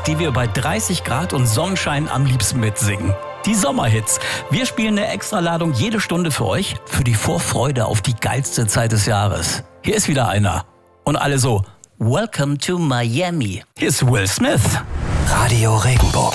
die wir bei 30 Grad und Sonnenschein am liebsten mitsingen. Die Sommerhits. Wir spielen eine Extraladung jede Stunde für euch, für die Vorfreude auf die geilste Zeit des Jahres. Hier ist wieder einer. Und alle so, Welcome to Miami. Hier ist Will Smith. Radio Regenbogen.